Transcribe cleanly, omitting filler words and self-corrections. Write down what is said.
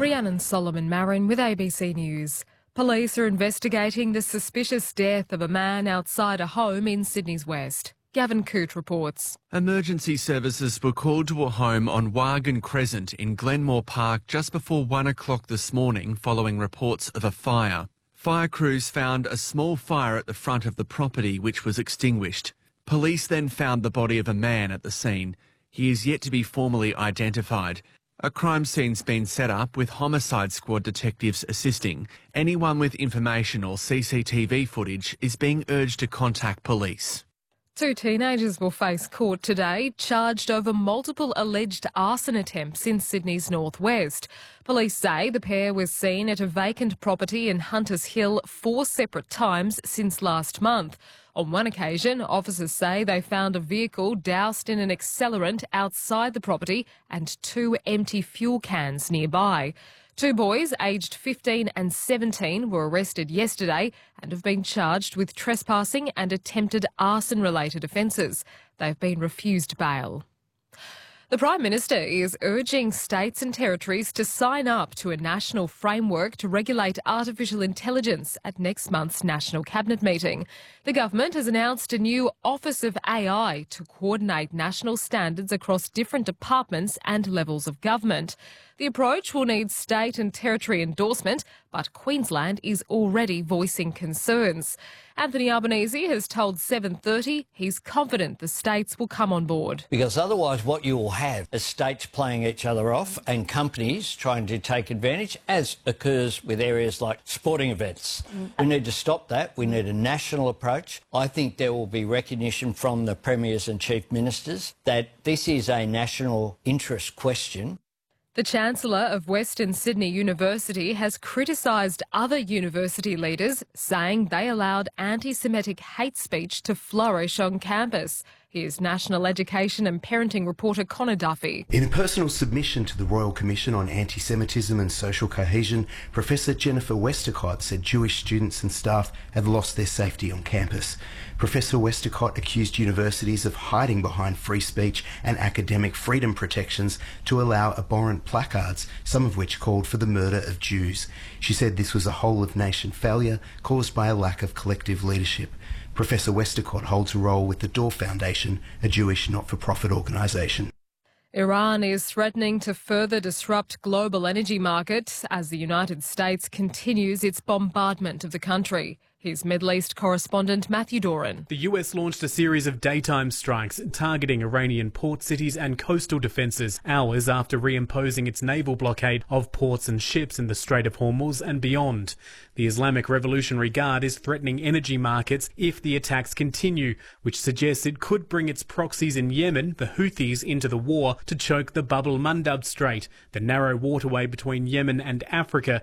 Rhiannon Solomon Marin with ABC News. Police are investigating the suspicious death of a man outside a home in Sydney's West. Gavin Coote reports. Emergency services were called to a home on Wargan Crescent in Glenmore Park just before 1 o'clock this morning following reports of a fire. Fire crews found a small fire at the front of the property which was extinguished. Police then found the body of a man at the scene. He is yet to be formally identified. A crime scene's been set up with homicide squad detectives assisting. Anyone with information or CCTV footage is being urged to contact police. 2 teenagers will face court today, charged over multiple alleged arson attempts in Sydney's northwest. Police say the pair was seen at a vacant property in Hunters Hill 4 separate times since last month. On one occasion, officers say they found a vehicle doused in an accelerant outside the property and 2 empty fuel cans nearby. 2 boys aged 15 and 17 were arrested yesterday and have been charged with trespassing and attempted arson-related offences. They've been refused bail. The Prime Minister is urging states and territories to sign up to a national framework to regulate artificial intelligence at next month's National Cabinet meeting. The government has announced a new Office of AI to coordinate national standards across different departments and levels of government. The approach will need state and territory endorsement, but Queensland is already voicing concerns. Anthony Albanese has told 7:30 he's confident the states will come on board. Because otherwise what you will have is states playing each other off and companies trying to take advantage, as occurs with areas like sporting events. We need to stop that. We need a national approach. I think there will be recognition from the premiers and chief ministers that this is a national interest question. The Chancellor of Western Sydney University has criticised other university leaders, saying they allowed anti-Semitic hate speech to flourish on campus. Here's National Education and Parenting reporter Connor Duffy. In a personal submission to the Royal Commission on Anti-Semitism and Social Cohesion, Professor Jennifer Westacott said Jewish students and staff have lost their safety on campus. Professor Westacott accused universities of hiding behind free speech and academic freedom protections to allow abhorrent placards, some of which called for the murder of Jews. She said this was a whole-of-nation failure caused by a lack of collective leadership. Professor Westacott holds a role with the Door Foundation, a Jewish not-for-profit organisation. Iran is threatening to further disrupt global energy markets as the United States continues its bombardment of the country. Here's Middle East correspondent Matthew Doran. The US launched a series of daytime strikes targeting Iranian port cities and coastal defences hours after reimposing its naval blockade of ports and ships in the Strait of Hormuz and beyond. The Islamic Revolutionary Guard is threatening energy markets if the attacks continue, which suggests it could bring its proxies in Yemen, the Houthis, into the war to choke the Bab el-Mandab Strait, the narrow waterway between Yemen and Africa